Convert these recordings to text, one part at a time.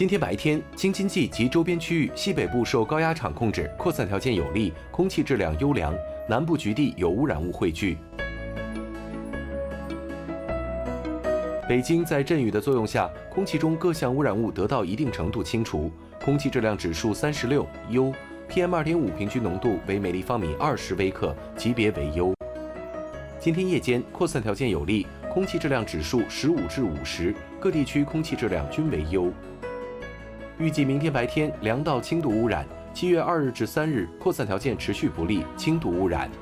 今天白天，京津冀及周边区域西北部受高压场控制，扩散条件有利，空气质量优良，南部局地有污染物汇聚。北京在阵雨的作用下，空气中各项污染物得到一定程度清除，空气质量指数36优 ，PM2.5 平均浓度为每立方米20微克，级别为优。今天夜间扩散条件有利，空气质量指数15至50，各地区空气质量均为优。预计明天白天良到轻度污染，7月2日至3日扩散条件持续不利，轻度污染。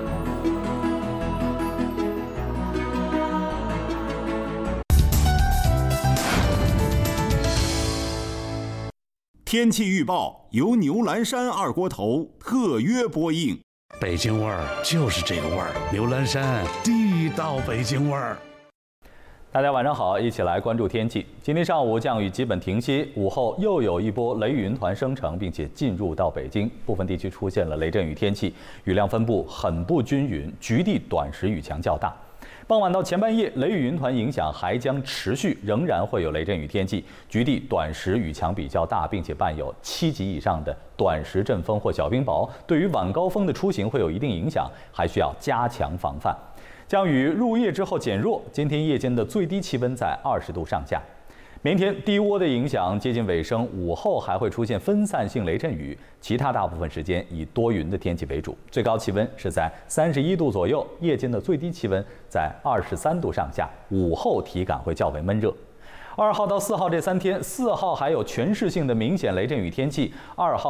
天气预报由牛栏山二锅头特约播映。 北京味儿就是这个味儿，牛栏山地道北京味儿。 大家晚上好，一起来关注天气。今天上午降雨基本停息，午后又有一波雷雨云团生成，并且进入到北京，部分地区出现了雷阵雨天气，雨量分布很不均匀，局地短时雨强较大。傍晚到前半夜，雷雨云团影响还将持续，仍然会有雷阵雨天气，局地短时雨强比较大，并且伴有7级以上的短时阵风或小冰雹，对于晚高峰的出行会有一定影响，还需要加强防范。降雨入夜之后减弱，今天夜间的最低气温在20度上下。明天低涡的影响接近尾声，午后还会出现分散性雷阵雨，其他大部分时间以多云的天气为主，最高气温是在31度左右，夜间的最低气温在23度上下，午后体感会较为闷热。2号到4号这3天，4号还有全市性的明显雷阵雨天气，2号